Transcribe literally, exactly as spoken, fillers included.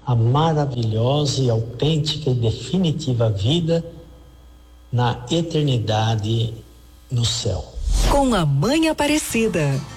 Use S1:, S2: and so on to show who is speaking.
S1: a maravilhosa e autêntica e definitiva vida na eternidade no céu.
S2: Com a Mãe Aparecida,